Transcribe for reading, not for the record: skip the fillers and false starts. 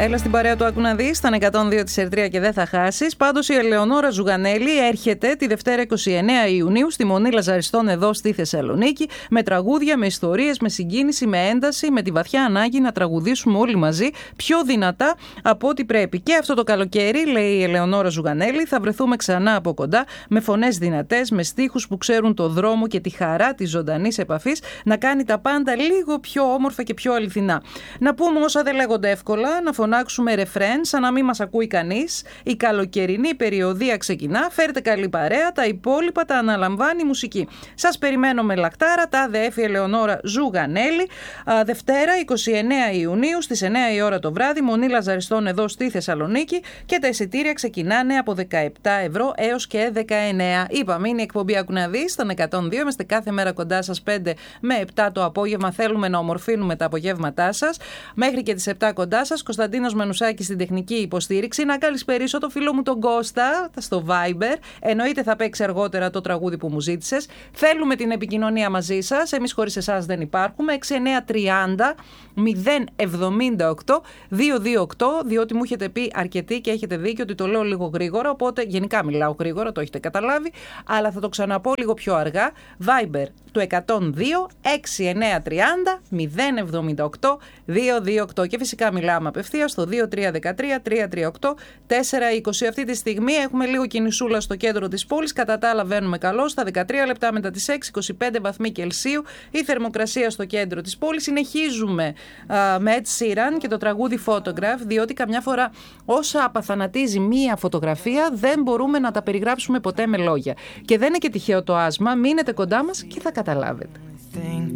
Έλα στην παρέα του Άκου να δεις, στα 102 της Ερτρία και δεν θα χάσεις. Πάντως η Ελεονόρα Ζουγανέλη έρχεται τη Δευτέρα 29 Ιουνίου στη Μονή Λαζαριστών εδώ στη Θεσσαλονίκη, με τραγούδια, με ιστορίες, με συγκίνηση, με ένταση, με τη βαθιά ανάγκη να τραγουδήσουμε όλοι μαζί πιο δυνατά από ό,τι πρέπει. Και αυτό το καλοκαίρι, λέει η Ελεονόρα Ζουγανέλη, θα βρεθούμε ξανά από κοντά, με φωνές δυνατές, με στίχους που ξέρουν το δρόμο και τη χαρά της ζωντανής επαφής, να κάνει τα πάντα λίγο πιο όμορφα και πιο αληθινά. Να πούμε όσα δεν λέγονται εύκολα, να φωνάξουμε ρεφρέν σαν να μην μας ακούει κανείς. Η καλοκαιρινή περιοδία ξεκινά. Φέρτε καλή παρέα. Τα υπόλοιπα τα αναλαμβάνει η μουσική. Σας περιμένω με λακτάρα. Τα ΔΕΦ Ελεονόρα Ζουγανέλη. Δευτέρα 29 Ιουνίου στις 9 η ώρα το βράδυ. Μονή Λαζαριστών εδώ στη Θεσσαλονίκη. Και τα εισιτήρια ξεκινάνε από 17€ έως και 19. Είπαμε, είναι η εκπομπή Άκου να δεις, στον 102. Είμαστε κάθε μέρα κοντά σας 5 με 7 το απόγευμα. Θέλουμε να ομορφύνουμε τα απογεύματά σας. Μέχρι και τις 7 κοντά σας. Κωνσταντίνος Μανουσάκης στην τεχνική υποστήριξη. Να καλησπερίσω το φίλο μου τον Κώστα στο Viber. Εννοείται θα παίξει αργότερα το τραγούδι που μου ζήτησες. Θέλουμε την επικοινωνία μαζί σας. Εμείς χωρίς εσάς δεν υπάρχουμε. 6930 078 228, διότι μου έχετε πει αρκετοί και έχετε δίκιο ότι το λέω λίγο γρήγορα. Οπότε γενικά μιλάω γρήγορα, το έχετε καταλάβει. Αλλά θα το ξαναπώ λίγο πιο αργά. Viber του 102 6930 078 228. Και φυσικά μιλάμε απευθείας στο 2313 338 420. Αυτή τη στιγμή έχουμε λίγο κινησούλα στο κέντρο της πόλης. Κατά τα άλλα βαίνουμε καλώς. Στα 13 λεπτά μετά τις 6, 25 βαθμοί Κελσίου η θερμοκρασία στο κέντρο της πόλης. Συνεχίζουμε με Ed Sheeran και το τραγούδι Photograph, διότι καμιά φορά όσα απαθανατίζει μία φωτογραφία δεν μπορούμε να τα περιγράψουμε ποτέ με λόγια. Και δεν είναι και τυχαίο το άσμα. Μείνετε κοντά μας και θα καταλάβετε.